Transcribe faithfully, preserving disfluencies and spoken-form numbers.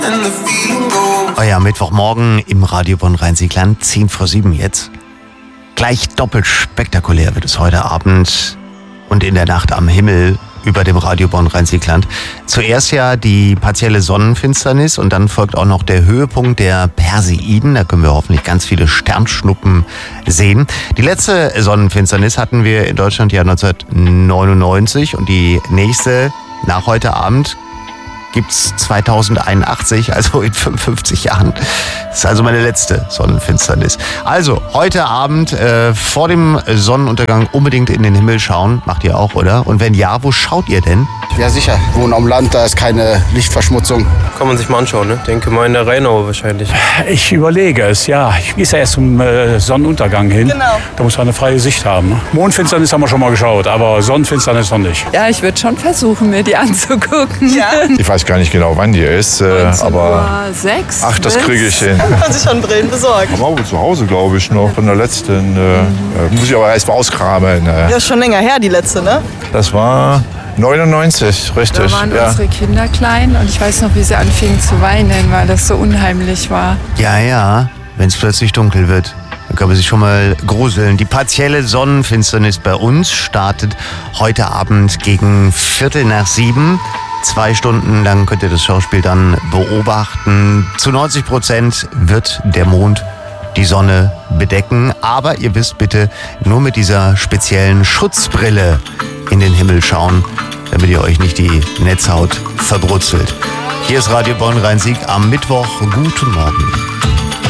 Euer Mittwochmorgen im Radio Bonn-Rhein-Sieg-Land, zehn vor sieben jetzt. Gleich doppelt spektakulär wird es heute Abend und in der Nacht am Himmel über dem Radio Bonn-Rhein-Sieg-Land. Zuerst ja die partielle Sonnenfinsternis und dann folgt auch noch der Höhepunkt der Perseiden. Da können wir hoffentlich ganz viele Sternschnuppen sehen. Die letzte Sonnenfinsternis hatten wir in Deutschland ja neunzehnhundertneunundneunzig und die nächste nach heute Abend gibt's zweitausendeinundachtzig, also in fünfundfünfzig Jahren. Das ist also meine letzte Sonnenfinsternis. Also, heute Abend äh, vor dem Sonnenuntergang unbedingt in den Himmel schauen. Macht ihr auch, oder? Und wenn ja, wo schaut ihr denn? Ja, sicher. Wir wohnen am Land, da ist keine Lichtverschmutzung. Kann man sich mal anschauen, ne? Denke mal in der Rheinau wahrscheinlich. Ich überlege es, ja. Ich gehe ja erst zum äh, Sonnenuntergang hin. Genau. Da muss man eine freie Sicht haben. Ne? Mondfinsternis haben wir schon mal geschaut, aber Sonnenfinsternis noch nicht. Ja, ich würde schon versuchen, mir die anzugucken. Ja. Ich weiß gar nicht genau, wann die ist, äh, aber sechs. ach, das kriege ich hin. Haben Sie schon Brillen besorgt? Aber zu Hause, glaube ich, noch von der letzten. Äh, mhm. Muss ich aber erst mal auskramen. Äh. Ja, ist schon länger her, die letzte, ne? Das war neunundneunzig, richtig. Da waren ja. unsere Kinder klein und ich weiß noch, wie sie anfingen zu weinen, weil das so unheimlich war. Ja, ja, wenn es plötzlich dunkel wird. Da kann man sich schon mal gruseln. Die partielle Sonnenfinsternis bei uns startet heute Abend gegen Viertel nach sieben. Zwei Stunden lang könnt ihr das Schauspiel dann beobachten. Zu neunzig Prozent wird der Mond die Sonne bedecken. Aber ihr wisst bitte, nur mit dieser speziellen Schutzbrille in den Himmel schauen, damit ihr euch nicht die Netzhaut verbrutzelt. Hier ist Radio Bonn-Rhein-Sieg am Mittwoch. Guten Morgen.